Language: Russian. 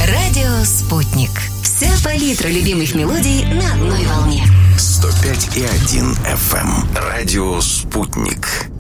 Радио «Спутник». Вся палитра любимых мелодий на одной волне. 105,1 FM. Радио «Спутник».